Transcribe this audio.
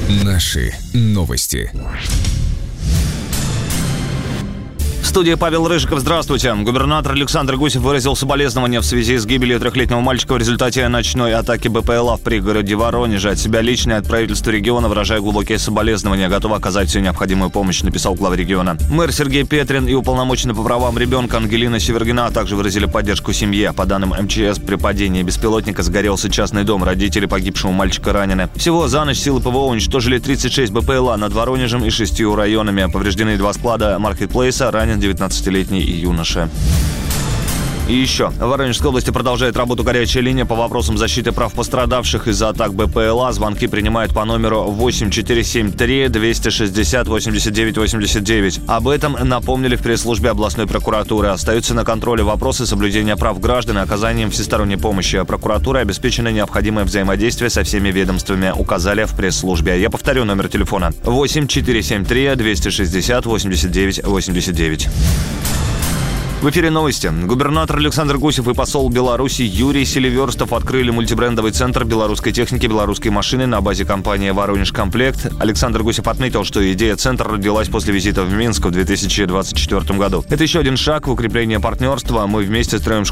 Наши новости. В студии Павел Рыжиков. Здравствуйте. Губернатор Александр Гусев выразил соболезнования в связи с гибелью 3-летнего мальчика в результате ночной атаки БПЛА в пригороде Воронежа. От себя лично и от правительства региона выражаю глубокие соболезнования. Готов оказать всю необходимую помощь, написал глава региона. Мэр Сергей Петрин и уполномоченный по правам ребенка Ангелина Севергина также выразили поддержку семье. По данным МЧС, при падении беспилотника загорелся частный дом. Родители погибшего мальчика ранены. Всего за ночь силы ПВО уничтожили 36 БПЛА над Воронежем и 6 районами. Повреждены 2 склада маркетплейса, ранен 19-летний юноша. И еще. В Воронежской области продолжает работу горячая линия по вопросам защиты прав пострадавших из-за атак БПЛА. Звонки принимают по номеру 8473-260-89-89. Об этом напомнили в пресс-службе областной прокуратуры. Остаются на контроле вопросы соблюдения прав граждан и оказанием всесторонней помощи. Прокуратура обеспечена необходимое взаимодействие со всеми ведомствами, указали в пресс-службе. Я повторю номер телефона: 8473-260-89-89. В эфире новости. Губернатор Александр Гусев и посол Беларуси Юрий Селиверстов открыли мультибрендовый центр белорусской техники, белорусской машины на базе компании «Воронежкомплект». Александр Гусев отметил, что идея центра родилась после визита в Минск в 2024 году. Это еще один шаг в укрепление партнерства. Мы вместе строим